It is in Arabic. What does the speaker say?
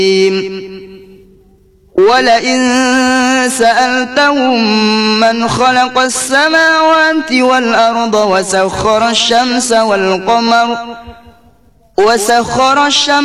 ولئن سألتهم من خلق السماوات والأرض وسخر الشمس والقمر